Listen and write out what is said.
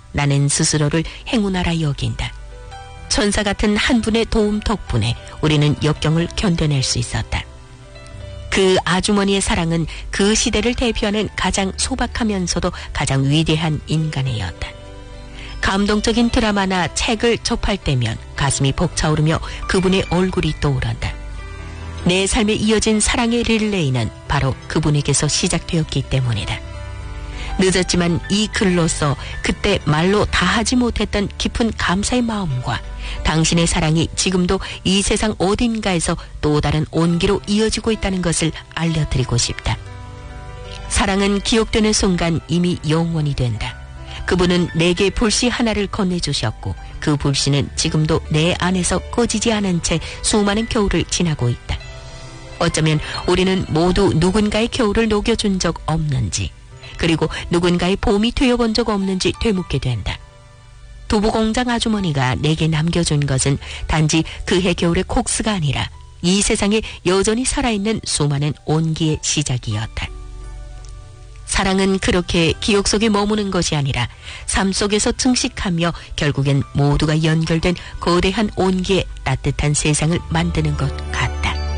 나는 스스로를 행운하라 여긴다. 천사 같은 한 분의 도움 덕분에 우리는 역경을 견뎌낼 수 있었다. 그 아주머니의 사랑은 그 시대를 대표하는 가장 소박하면서도 가장 위대한 인간애였다. 감동적인 드라마나 책을 접할 때면 가슴이 벅차오르며 그분의 얼굴이 떠오른다. 내 삶에 이어진 사랑의 릴레이는 바로 그분에게서 시작되었기 때문이다. 늦었지만 이 글로써 그때 말로 다하지 못했던 깊은 감사의 마음과 당신의 사랑이 지금도 이 세상 어딘가에서 또 다른 온기로 이어지고 있다는 것을 알려드리고 싶다. 사랑은 기억되는 순간 이미 영원이 된다. 그분은 내게 불씨 하나를 건네주셨고 그 불씨는 지금도 내 안에서 꺼지지 않은 채 수많은 겨울을 지나고 있다. 어쩌면 우리는 모두 누군가의 겨울을 녹여준 적 없는지, 그리고 누군가의 봄이 되어본 적 없는지 되묻게 된다. 두부공장 아주머니가 내게 남겨준 것은 단지 그해 겨울의 콕스가 아니라 이 세상에 여전히 살아있는 수많은 온기의 시작이었다. 사랑은 그렇게 기억 속에 머무는 것이 아니라 삶 속에서 증식하며 결국엔 모두가 연결된 거대한 온기의 따뜻한 세상을 만드는 것 같다.